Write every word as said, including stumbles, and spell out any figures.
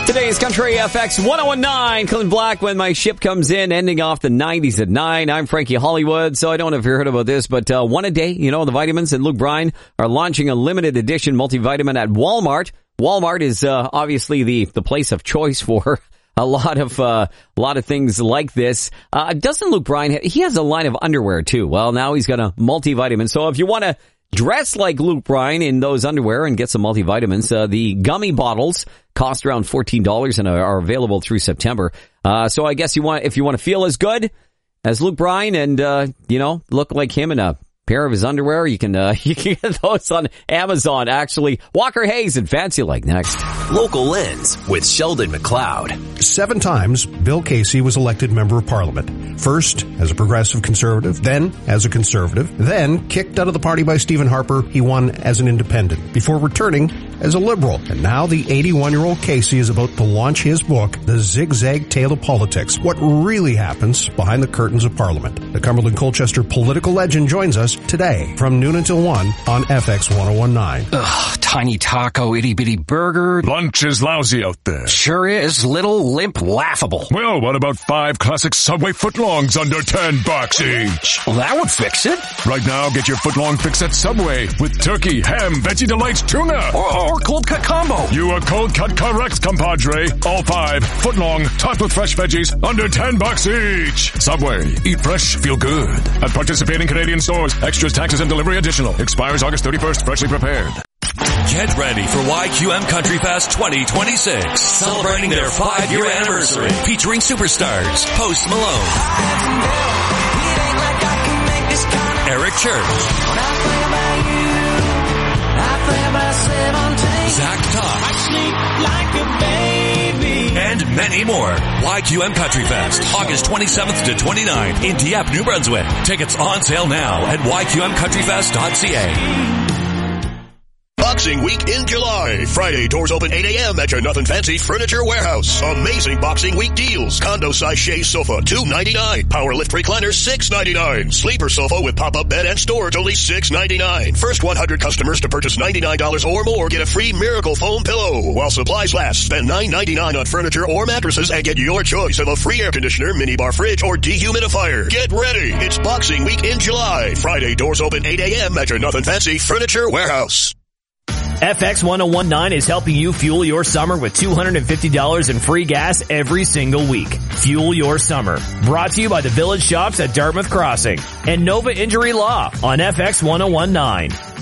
Today's Country F X one oh one nine, Clint Black, When My Ship Comes In, ending off the nineties at nine. I'm Frankie Hollywood, so I don't know if you heard about this, but uh, one a day, you know, the vitamins and Luke Bryan are launching a limited edition multivitamin at Walmart. Walmart is uh, obviously the, the place of choice for a lot of uh, a lot of things like this. Uh, doesn't Luke Bryan, ha- he has a line of underwear too. Well, now he's got a multivitamin, so if you want to dress like Luke Bryan in those underwear and get some multivitamins, uh, the gummy bottles cost around fourteen dollars and are available through September. Uh, so I guess you want, if you want to feel as good as Luke Bryan and, uh, you know, look like him in a pair of his underwear, you can, uh, you can get those on Amazon, actually. Walker Hayes and Fancy Like next. Local Lens with Sheldon McLeod. Seven times, Bill Casey was elected member of parliament. First as a progressive conservative, then as a conservative, then kicked out of the party by Stephen Harper, he won as an independent, before returning as a liberal. And now the eighty-one-year-old Casey is about to launch his book, The Zigzag Tale of Politics, What Really Happens Behind the Curtains of Parliament. The Cumberland Colchester political legend joins us today from noon until one on F X one oh one nine. Ugh, tiny taco, itty-bitty burger. Lunch is lousy out there. Sure is. Little, limp, laughable. Well, what about five classic Subway footlongs under ten bucks each? Well, that would fix it. Right now, get your footlong fix at Subway with turkey, ham, veggie delights, tuna. Or, or cold cut combo. You are cold cut correct, compadre. All five footlong, topped with fresh veggies, under ten bucks each. Subway. Eat fresh, feel good. At participating Canadian stores. Extras, taxes, and delivery additional. Expires August thirty-first. Freshly prepared. Get ready for Y Q M Country Fest twenty twenty-six. Celebrating their five-year anniversary. Featuring superstars Post Malone, Eric Church, Zach Todd, and many more. Y Q M Country Fest, August twenty-seventh to twenty-ninth in Dieppe, New Brunswick. Tickets on sale now at y q m country fest dot c a. Boxing Week in July. Friday, doors open eight a.m. at your Nothing Fancy Furniture Warehouse. Amazing Boxing Week deals. Condo size chaise sofa, two ninety-nine. Power lift recliner, six ninety-nine. Sleeper sofa with pop-up bed and storage, only six ninety-nine. First one hundred customers to purchase ninety-nine dollars or more get a free Miracle Foam pillow. While supplies last, spend nine ninety-nine on furniture or mattresses and get your choice of a free air conditioner, minibar fridge, or dehumidifier. Get ready. It's Boxing Week in July. Friday, doors open eight a.m. at your Nothing Fancy Furniture Warehouse. F X one oh one nine is helping you fuel your summer with two hundred fifty dollars in free gas every single week. Fuel your summer. Brought to you by the Village Shops at Dartmouth Crossing and Nova Injury Law on F X one oh one nine.